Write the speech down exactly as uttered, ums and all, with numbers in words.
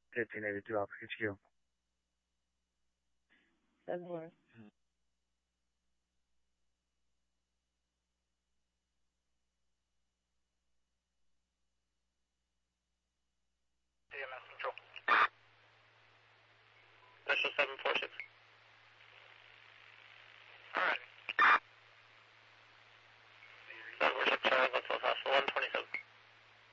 fifteen eighty-two Alpha H Q. seven one. D M S Control. Special seven four six.